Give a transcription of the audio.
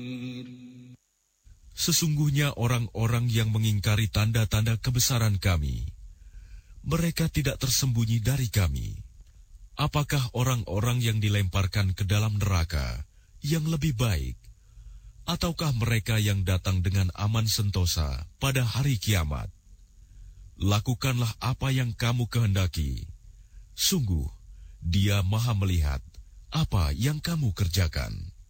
Sesungguhnya orang-orang yang mengingkari tanda-tanda kebesaran kami, mereka tidak tersembunyi dari kami. Apakah orang-orang yang dilemparkan ke dalam neraka yang lebih baik, ataukah mereka yang datang dengan aman sentosa pada hari kiamat? Lakukanlah apa yang kamu kehendaki. Sungguh, Dia Maha melihat apa yang kamu kerjakan.